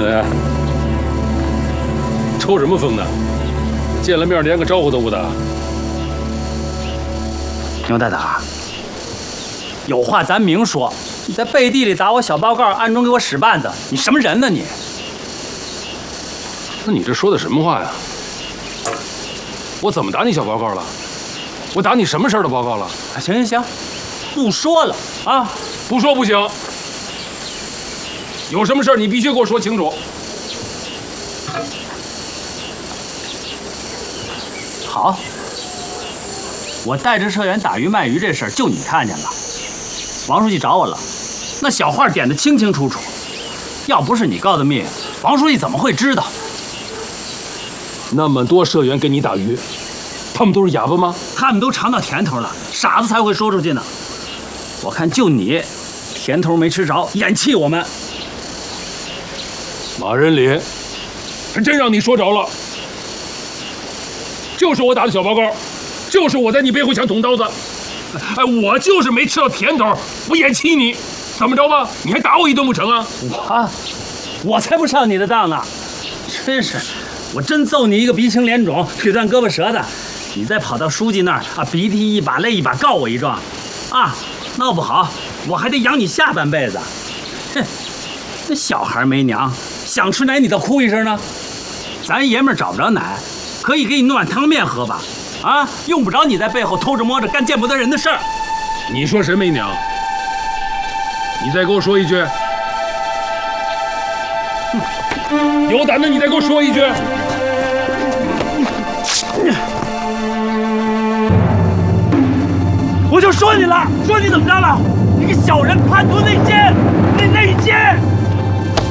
子，抽什么风呢？见了面连个招呼都不打。 牛大胆，有话咱明说。你在背地里打我小报告，暗中给我使绊子，你什么人呢你？ 那你这说的什么话呀？我怎么打你小报告了？我打你什么事儿的报告了？ 行行行，不说了啊！ 不说不行。有什么事儿你必须给我说清楚。 好，我带着社员打鱼卖鱼这事儿就你看见了，王书记找我了，那小话点得清清楚楚。要不是你告的密，王书记怎么会知道？ 那么多社员给你打鱼，他们都是哑巴吗？ 他们都尝到甜头了，傻子才会说出去呢。我看就你，甜头没吃着，眼气我们。 马仁林，还真让你说着了。就是我打的小报告，就是我在你背后想捅刀子。哎，我就是没吃到甜头，我眼气你，怎么着吧？你还打我一顿不成啊？ 我才不上你的当呢！真是，我真揍你一个鼻青脸肿、腿断胳膊折的，你再跑到书记那儿啊，鼻涕一把泪一把告我一状，啊，闹不好我还得养你下半辈子。哼，那小孩没娘，想吃奶你倒哭一声呢。咱爷们儿找不着奶，可以给你弄碗汤面喝吧？啊，用不着你在背后偷着摸着干见不得人的事儿。 你说谁没娘？你再给我说一句。有胆的你再给我说一句。 我就说你了，说你怎么着了？你个小人，叛徒内奸！